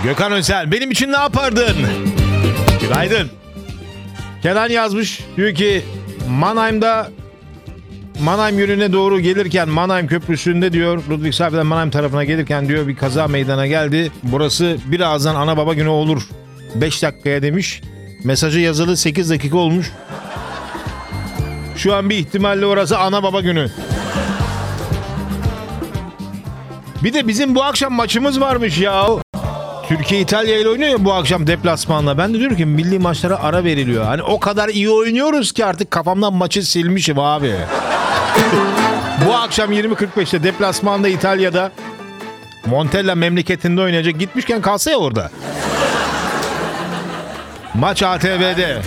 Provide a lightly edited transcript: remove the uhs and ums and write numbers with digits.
Gökhan Özel, benim için ne yapardın? Günaydın. Kenan yazmış. Diyor ki Mannheim yönüne doğru gelirken Mannheim Köprüsü'nde diyor Ludwigshafen Mannheim tarafına gelirken diyor bir kaza meydana geldi. Burası birazdan ana baba günü olur. 5 dakikaya demiş. Mesajı yazılı 8 dakika olmuş. Şu an bir ihtimalle orası ana baba günü. Bir de bizim bu akşam maçımız varmış ya. Türkiye İtalya ile oynuyor ya bu akşam deplasmanla. Ben de diyorum ki milli maçlara ara veriliyor. Hani o kadar iyi oynuyoruz ki artık kafamdan maçı silmişim abi. Bu akşam 20.45'te deplasmanda İtalya'da Montella memleketinde oynayacak. Gitmişken kalsa ya orada. Maç ATV'de.